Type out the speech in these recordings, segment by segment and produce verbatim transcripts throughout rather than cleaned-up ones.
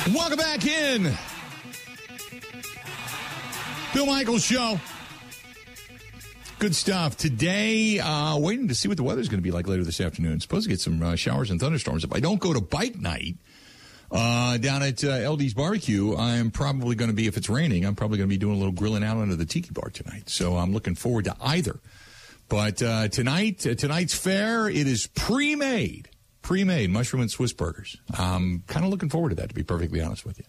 Welcome back in. Bill Michaels Show. Good stuff. Today, uh, waiting to see what the weather's going to be like later this afternoon. Supposed to get some uh, showers and thunderstorms. If I don't go to bike night uh, down at uh, L D's Barbecue, I'm probably going to be, if it's raining, I'm probably going to be doing a little grilling out under the Tiki Bar tonight. So I'm looking forward to either. But uh, tonight, uh, tonight's fare, it is pre-made. Pre-made mushroom and Swiss burgers. I'm kind of looking forward to that, to be perfectly honest with you.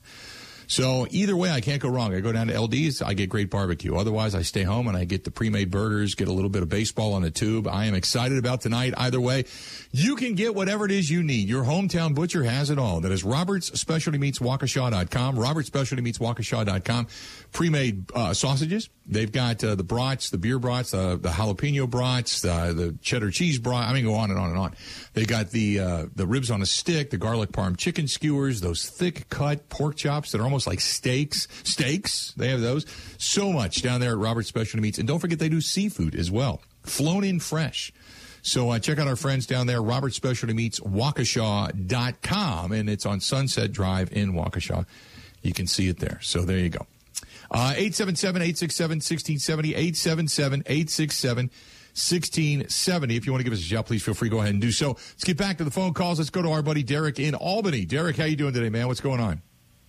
So either way, I can't go wrong. I go down to L D's, I get great barbecue. Otherwise, I stay home and I get the pre-made burgers, get a little bit of baseball on the tube. I am excited about tonight. Either way, you can get whatever it is you need. Your hometown butcher has it all. That is Robert's Specialty Meats Waukesha dot com. Robert's Specialty Meats Waukesha dot com. Pre-made uh, sausages. They've got uh, the brats, the beer brats, uh, the jalapeno brats, uh, the cheddar cheese brat. I mean, go on and on and on. They got the uh, the ribs on a stick, the garlic parm chicken skewers, those thick-cut pork chops that are almost like steaks. Steaks, they have those. So much down there at Robert's Specialty Meats. And don't forget they do seafood as well. Flown in fresh. So uh, check out our friends down there, Robert's Specialty Meats Waukesha dot com. And it's on Sunset Drive in Waukesha. You can see it there. So there you go. Uh, eight seven seven, eight six seven, one six seven zero, eight seven seven, eight six seven, one six seven zero. If you want to give us a shout, please feel free to go ahead and do so. Let's get back to the phone calls. Let's go to our buddy Derek in Albany. Derek, how you doing today, man? What's going on?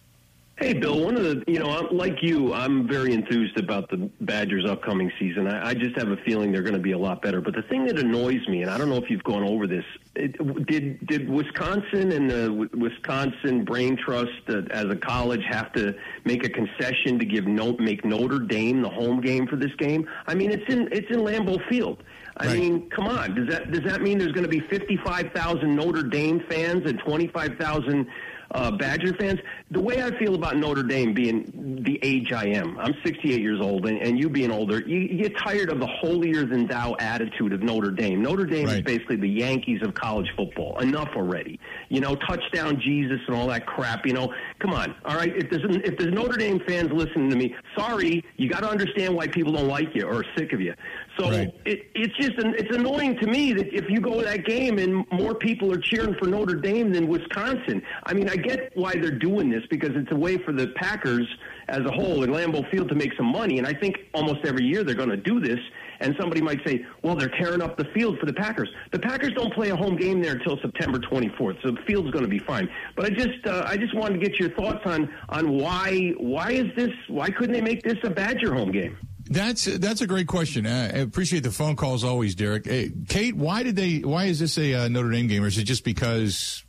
Hey, Bill, one of the, you know, I'm, like you, I'm very enthused about the Badgers' upcoming season. I, I just have a feeling they're going to be a lot better. But the thing that annoys me, and I don't know if you've gone over this, it, did did Wisconsin and the Wisconsin Brain Trust uh, as a college have to make a concession to give no, make Notre Dame the home game for this game? I mean, it's in it's in Lambeau Field. I right. mean, come on. Does that does that mean there's going to be fifty-five thousand Notre Dame fans and twenty-five thousand Uh, Badger fans? The way I feel about Notre Dame being the age I am, I'm sixty-eight years old, and, and you being older, you, you get tired of the holier-than-thou attitude of Notre Dame. Notre Dame right. is basically the Yankees of college football. Enough already. You know, touchdown Jesus and all that crap. You know, come on. All right, if there's, if there's Notre Dame fans listening to me, sorry, you got to understand why people don't like you or are sick of you. So right. it, it's just an, it's annoying to me that if you go to that game and more people are cheering for Notre Dame than Wisconsin. I mean, I get why they're doing this because it's a way for the Packers as a whole in Lambeau Field to make some money, and I think almost every year they're going to do this. And somebody might say, well, they're tearing up the field for the Packers. The Packers don't play a home game there until September twenty-fourth, so the field's going to be fine. But I just uh, I just wanted to get your thoughts on on why why is this why couldn't they make this a Badger home game? That's that's a great question. I appreciate the phone calls always, Derek. Hey, Kate, why did they? Why is this a uh, Notre Dame game, or is it just because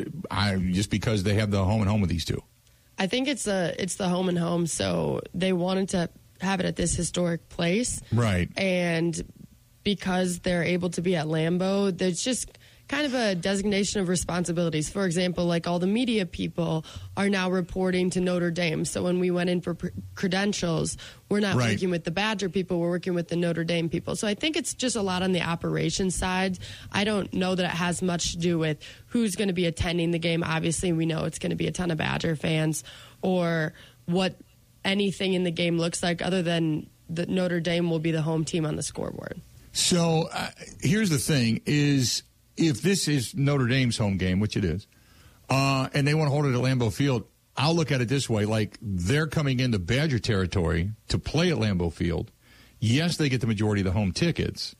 I just because they have the home and home with these two? I think it's a it's the home and home, so they wanted to have it at this historic place, right? And because they're able to be at Lambeau, there's just kind of a designation of responsibilities. For example, like all the media people are now reporting to Notre Dame. So when we went in for pr- credentials, we're not right. working with the Badger people, we're working with the Notre Dame people. So I think it's just a lot on the operations side. I don't know that it has much to do with who's going to be attending the game. Obviously, we know it's going to be a ton of Badger fans, or what anything in the game looks like other than that Notre Dame will be the home team on the scoreboard. So uh, here's the thing is, if this is Notre Dame's home game, which it is, uh, and they want to hold it at Lambeau Field, I'll look at it this way. Like, they're coming into Badger territory to play at Lambeau Field. Yes, they get the majority of the home tickets.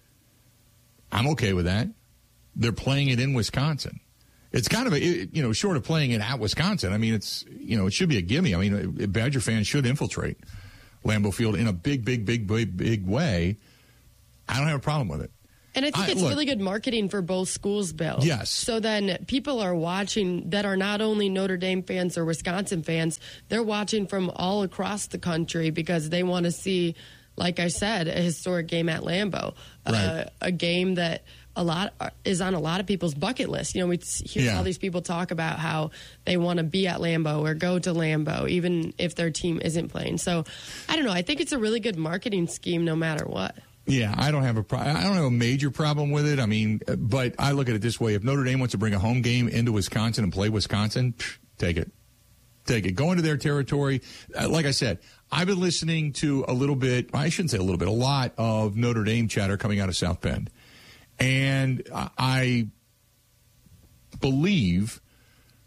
I'm okay with that. They're playing it in Wisconsin. It's kind of a, you know, short of playing it at Wisconsin. I mean, it's, you know, it should be a gimme. I mean, Badger fans should infiltrate Lambeau Field in a big, big, big, big, big way. I don't have a problem with it. And I think I, it's look, really good marketing for both schools, Bill. Yes. So then people are watching that are not only Notre Dame fans or Wisconsin fans, they're watching from all across the country because they want to see, like I said, a historic game at Lambeau, right. uh, a game that a lot is on a lot of people's bucket list. You know, we hear yeah. all these people talk about how they want to be at Lambeau or go to Lambeau, even if their team isn't playing. So I don't know. I think it's a really good marketing scheme no matter what. Yeah, I don't have a pro- I don't have a major problem with it. I mean, but I look at it this way: if Notre Dame wants to bring a home game into Wisconsin and play Wisconsin, pff, take it, take it. Go into their territory. Uh, like I said, I've been listening to a little bit. I shouldn't say a little bit, a lot of Notre Dame chatter coming out of South Bend, and I believe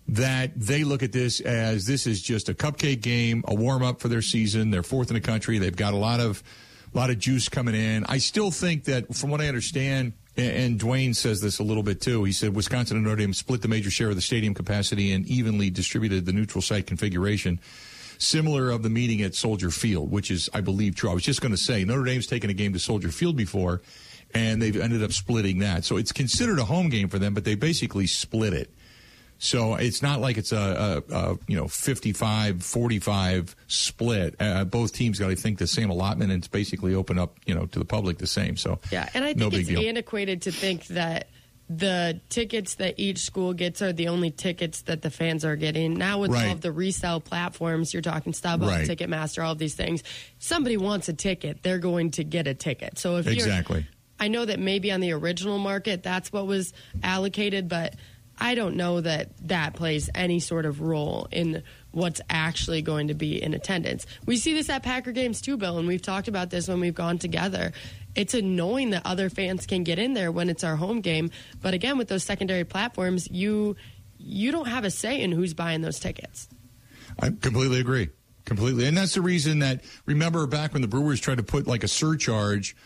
that they look at this as this is just a cupcake game, a warm-up for their season. They're fourth in the country. They've got a lot of a lot of juice coming in. I still think that, from what I understand, and Dwayne says this a little bit too, he said Wisconsin and Notre Dame split the major share of the stadium capacity and evenly distributed the neutral site configuration, similar of the meeting at Soldier Field, which is, I believe, true. I was just going to say, Notre Dame's taken a game to Soldier Field before, and they've ended up splitting that. So it's considered a home game for them, but they basically split it. So it's not like it's a, a, a you know fifty-five forty-five split. Uh, both teams got, I think, the same allotment, and it's basically open up, you know, to the public the same. So yeah, and I think no big it's deal. Antiquated to think that the tickets that each school gets are the only tickets that the fans are getting. Now with right. all of the resale platforms, you're talking StubHub, right. Ticketmaster, all of these things. Somebody wants a ticket, they're going to get a ticket. So if exactly. you're, I know that maybe on the original market that's what was allocated, but I don't know that that plays any sort of role in what's actually going to be in attendance. We see this at Packer games too, Bill, and we've talked about this when we've gone together. It's annoying that other fans can get in there when it's our home game. But again, with those secondary platforms, you you don't have a say in who's buying those tickets. I completely agree. Completely. And that's the reason that, remember back when the Brewers tried to put like a surcharge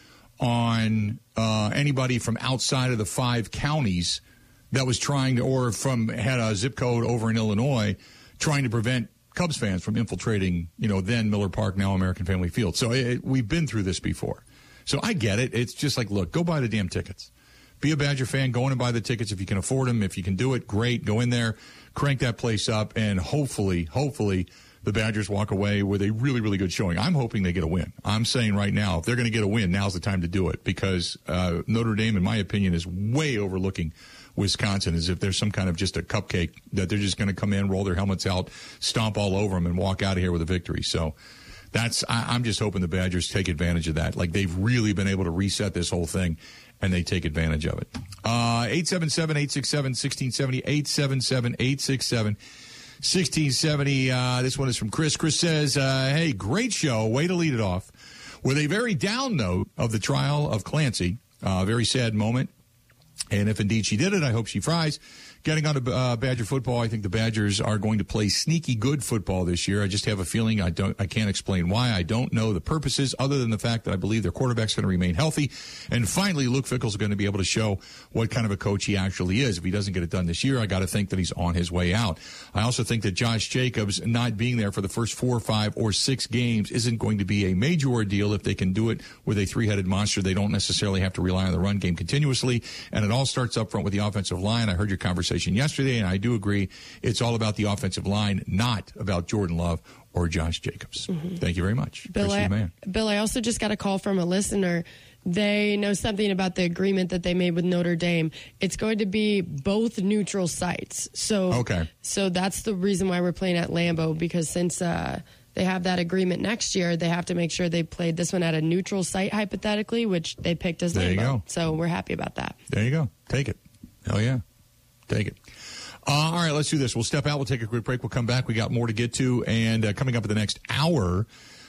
on uh, anybody from outside of the five counties that was trying to, or from, had a zip code over in Illinois, trying to prevent Cubs fans from infiltrating, you know, then Miller Park, now American Family Field. So it, we've been through this before. So I get it. It's just like, look, go buy the damn tickets. Be a Badger fan. Go in and buy the tickets if you can afford them. If you can do it, great. Go in there, crank that place up, and hopefully, hopefully the Badgers walk away with a really, really good showing. I'm hoping they get a win. I'm saying right now, if they're going to get a win, now's the time to do it, because uh, Notre Dame, in my opinion, is way overlooking Wisconsin, as if there's some kind of just a cupcake that they're just going to come in, roll their helmets out, stomp all over them, and walk out of here with a victory. So that's, I, I'm just hoping the Badgers take advantage of that. Like, they've really been able to reset this whole thing, and they take advantage of it. Uh, eight seven seven, eight six seven, one six seven zero, eight seven seven, eight six seven, one six seven zero. Uh, this one is from Chris. Chris says, uh, hey, great show. Way to lead it off with a very down note of the trial of Clancy. Uh, very sad moment. And if indeed she did it, I hope she fries. Getting on to uh, Badger football, I think the Badgers are going to play sneaky good football this year. I just have a feeling. I don't. I can't explain why. I don't know the purposes, other than the fact that I believe their quarterback's going to remain healthy. And finally, Luke Fickell's going to be able to show what kind of a coach he actually is. If he doesn't get it done this year, I got to think that he's on his way out. I also think that Josh Jacobs not being there for the first four, five, or six games isn't going to be a major ordeal. If they can do it with a three-headed monster, they don't necessarily have to rely on the run game continuously. And it all starts up front with the offensive line. I heard your conversation yesterday, and I do agree. It's all about the offensive line, not about Jordan Love or Josh Jacobs. Mm-hmm. Thank you very much. Bill I, man. Bill, I also just got a call from a listener. They know something about the agreement that they made with Notre Dame. It's going to be both neutral sites. So, okay. So that's the reason why we're playing at Lambeau, because since uh, they have that agreement next year, they have to make sure they played this one at a neutral site, hypothetically, which they picked as there Lambeau. You go. So we're happy about that. There you go. Take it. Hell yeah. Take it. Uh, all right, let's do this. We'll step out. We'll take a quick break. We'll come back. We got more to get to. And uh, coming up in the next hour,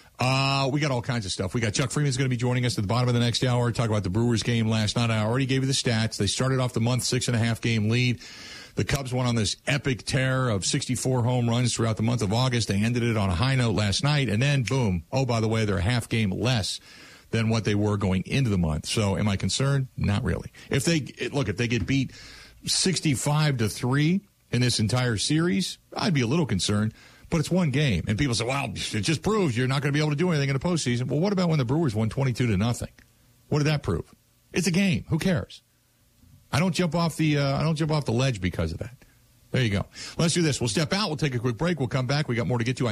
uh, we got all kinds of stuff. We got Chuck Freeman's going to be joining us at the bottom of the next hour. Talk about the Brewers game last night. I already gave you the stats. They started off the month six and a half game lead. The Cubs went on this epic tear of sixty-four home runs throughout the month of August. They ended it on a high note last night. And then, boom. Oh, by the way, they're a half game less than what they were going into the month. So am I concerned? Not really. If they, look, if they get beat sixty-five to three in this entire series, I'd be a little concerned, but it's one game. And people say, well, it just proves you're not going to be able to do anything in the postseason. Well, what about when the Brewers won twenty-two to nothing? What did that prove? It's a game. Who cares? I don't jump off the, uh, I don't jump off the ledge because of that. There you go. Let's do this. We'll step out. We'll take a quick break. We'll come back. We got more to get to.